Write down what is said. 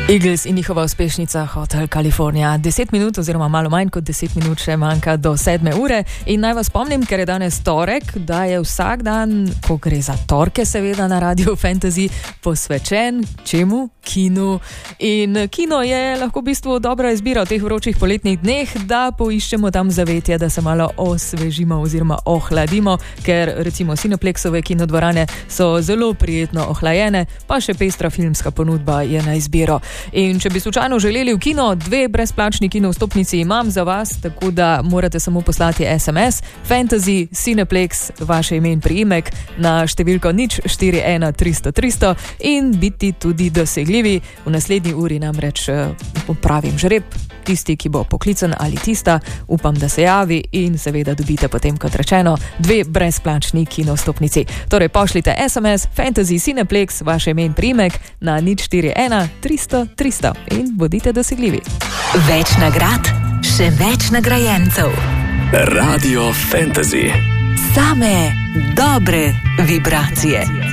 Eagles in njihova uspešnica Hotel California. 10 minut oziroma malo manj kot 10 minut še manjka do 7 ure in naj vas spomnim, ker je danes torek, da je vsak dan, ko gre za torke seveda na Radio Fantasy, posvečen čemu? Kinu. In kino je lahko v bistvu dobra izbira v teh vročih poletnih dneh, da poiščemo tam zavetje, da se malo osvežimo oziroma ohladimo, ker recimo Cineplexove kinodvorane so zelo prijetno ohlajene, pa še pestra filmska ponudba je na izbiro. In če bi slučajno želeli v kino, 2 brezplačni kino vstopnici imam za vas, tako da morate samo poslati SMS Fantasy Cineplex, vaše ime in priimek na številko 041 300 300 in biti tudi dosegljivi. V naslednji uri namreč popravim žreb, tisti, ki bo poklican ali tista, upam, da se javi in seveda dobite potem, kot rečeno, 2 brezplačni kino vstopnici. Torej pošljite SMS Fantasy Cineplex, vaše ime in priimek na 041 300 300 in bodite dosegljivi. Več nagrad, še več nagrajencev. Radio Fantasy. Same dobre vibracije.